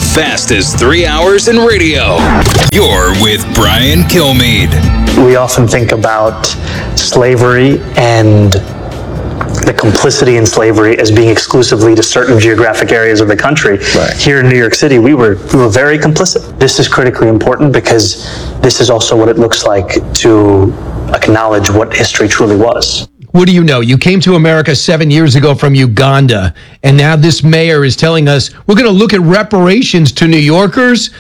fastest 3 hours in radio. You're with Brian Kilmeade. We often think about slavery and the complicity in slavery as being exclusively to certain geographic areas of the country. Right. Here in New York City, we were very complicit. This is critically important because this is also what it looks like to acknowledge what history truly was. What do you know? You came to America 7 years ago from Uganda, and now this mayor is telling us we're going to look at reparations to New Yorkers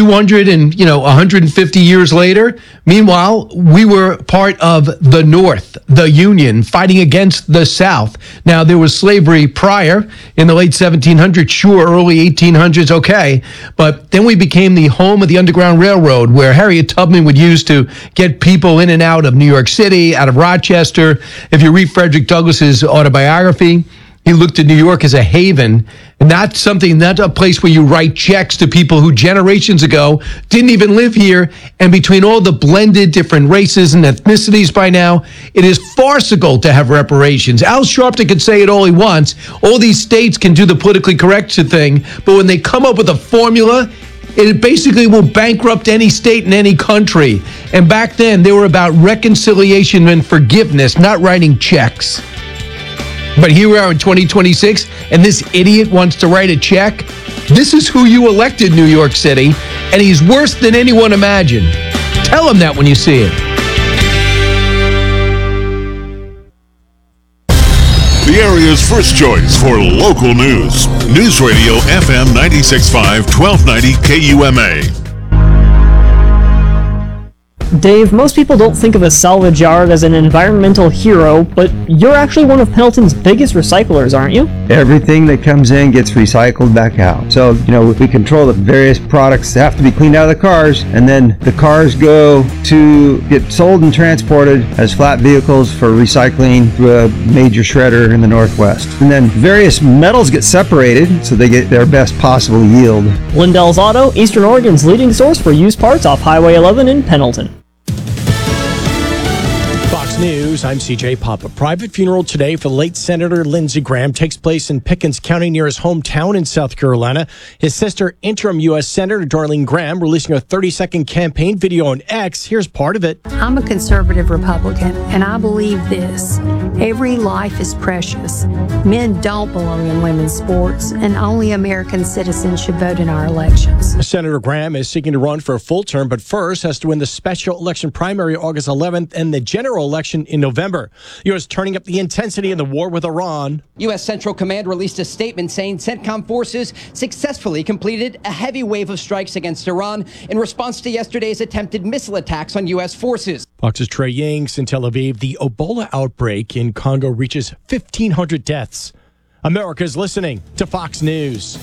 150 years later. Meanwhile, we were part of the North, the Union, fighting against the South. Now, there was slavery prior in the late 1700s, sure, early 1800s, okay. But then we became the home of the Underground Railroad, where Harriet Tubman would use to get people in and out of New York City, out of Rochester. If you read Frederick Douglass's autobiography, he looked at New York as a haven, and not a place where you write checks to people who generations ago didn't even live here. And between all the blended different races and ethnicities by now, it is farcical to have reparations. Al Sharpton can say it all he wants. All these states can do the politically correct thing, but when they come up with a formula, it basically will bankrupt any state in any country. And back then, they were about reconciliation and forgiveness, not writing checks. But here we are in 2026, and this idiot wants to write a check. This is who you elected, New York City, and he's worse than anyone imagined. Tell him that when you see it. The area's first choice for local news. News Radio FM 96.5, 1290 KUMA. Dave, most people don't think of a salvage yard as an environmental hero, but you're actually one of Pendleton's biggest recyclers, aren't you? Everything that comes in gets recycled back out. So, we control the various products that have to be cleaned out of the cars, and then the cars go to get sold and transported as flat vehicles for recycling through a major shredder in the Northwest. And then various metals get separated so they get their best possible yield. Lindell's Auto, Eastern Oregon's leading source for used parts off Highway 11 in Pendleton. News, I'm CJ Pop. A private funeral today for late Senator Lindsey Graham takes place in Pickens County near his hometown in South Carolina. His sister, interim U.S. Senator Darlene Graham, releasing a 30-second campaign video on X. Here's part of it. I'm a conservative Republican, and I believe this. Every life is precious. Men don't belong in women's sports, and only American citizens should vote in our elections. Senator Graham is seeking to run for a full term, but first has to win the special election primary August 11th and the general election in November. U.S. turning up the intensity in the war with Iran. U.S. Central Command released a statement saying CENTCOM forces successfully completed a heavy wave of strikes against Iran in response to yesterday's attempted missile attacks on U.S. forces. Fox's Trey Yingst in Tel Aviv. The Ebola outbreak in Congo reaches 1,500 deaths. America's listening to Fox News.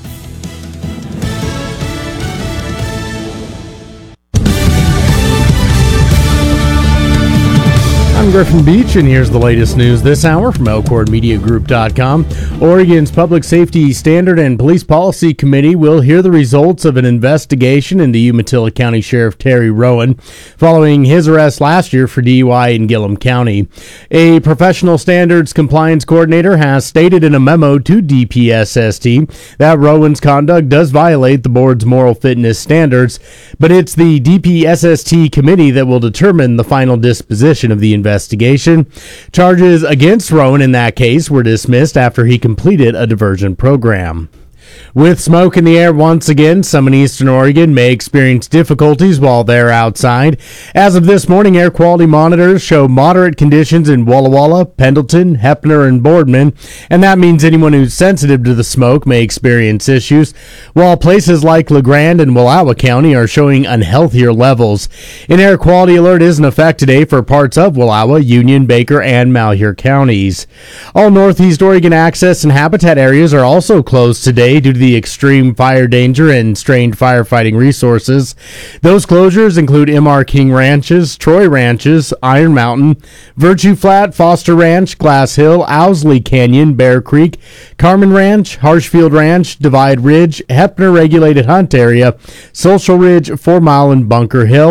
I'm Griffin Beach, and here's the latest news this hour from ElkhornMediaGroup.com. Oregon's Public Safety Standard and Police Policy Committee will hear the results of an investigation into Umatilla County Sheriff Terry Rowan following his arrest last year for DUI in Gillum County. A professional standards compliance coordinator has stated in a memo to DPSST that Rowan's conduct does violate the board's moral fitness standards, but it's the DPSST committee that will determine the final disposition of the investigation. Charges against Rowan in that case were dismissed after he completed a diversion program. With smoke in the air once again, some in Eastern Oregon may experience difficulties while they're outside. As of this morning, air quality monitors show moderate conditions in Walla Walla, Pendleton, Heppner, and Boardman, and that means anyone who's sensitive to the smoke may experience issues, while places like LeGrand and Wallowa County are showing unhealthier levels. An air quality alert is in effect today for parts of Wallowa, Union, Baker, and Malheur counties. All Northeast Oregon access and habitat areas are also closed today due to the extreme fire danger and strained firefighting resources. Those closures include M.R. King Ranches, Troy Ranches, Iron Mountain, Virtue Flat, Foster Ranch, Glass Hill, Owsley Canyon, Bear Creek, Carmen Ranch, Harshfield Ranch, Divide Ridge, Heppner Regulated Hunt Area, Social Ridge, 4 Mile, and Bunker Hill.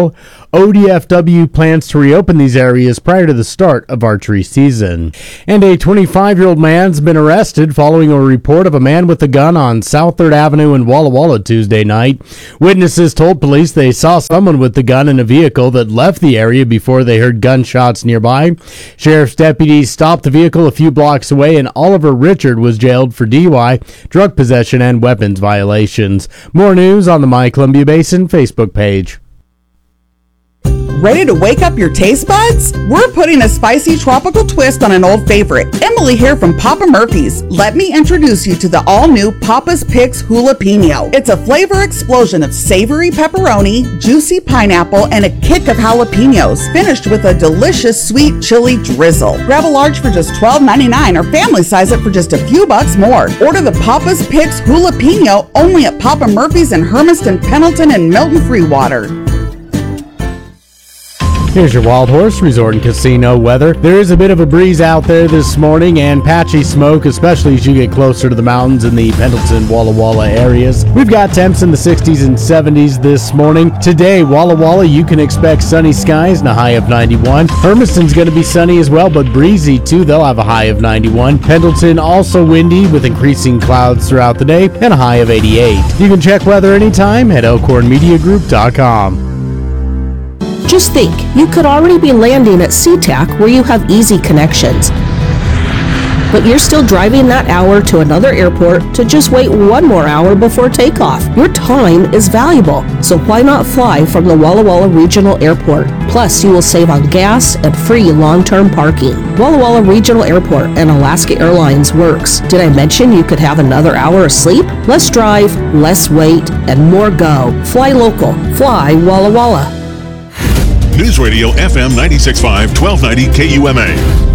ODFW plans to reopen these areas prior to the start of archery season. And a 25-year-old man's been arrested following a report of a man with a gun on South 3rd Avenue in Walla Walla Tuesday night. Witnesses told police they saw someone with the gun in a vehicle that left the area before they heard gunshots nearby. Sheriff's deputies stopped the vehicle a few blocks away, and Oliver Richard was jailed for DUI, drug possession, and weapons violations. More news on the My Columbia Basin Facebook page. Ready to wake up your taste buds? We're putting a spicy tropical twist on an old favorite. Emily here from Papa Murphy's. Let me introduce you to the all-new Papa's Picks Jalapeno. It's a flavor explosion of savory pepperoni, juicy pineapple, and a kick of jalapenos, finished with a delicious sweet chili drizzle. Grab a large for just $12.99 or family size it for just a few bucks more. Order the Papa's Picks Jalapeno only at Papa Murphy's in Hermiston, Pendleton, and Milton Freewater. Here's your Wild Horse Resort and Casino weather. There is a bit of a breeze out there this morning and patchy smoke, especially as you get closer to the mountains in the Pendleton, Walla Walla areas. We've got temps in the 60s and 70s this morning. Today, Walla Walla, you can expect sunny skies and a high of 91. Hermiston's going to be sunny as well, but breezy too. They'll have a high of 91. Pendleton also windy with increasing clouds throughout the day and a high of 88. You can check weather anytime at elkhornmediagroup.com. Just think, you could already be landing at SeaTac where you have easy connections. But you're still driving that hour to another airport to just wait one more hour before takeoff. Your time is valuable, so why not fly from the Walla Walla Regional Airport? Plus, you will save on gas and free long-term parking. Walla Walla Regional Airport and Alaska Airlines works. Did I mention you could have another hour of sleep? Less drive, less wait, and more go. Fly local. Fly Walla Walla. News Radio FM 96.5, 1290 KUMA.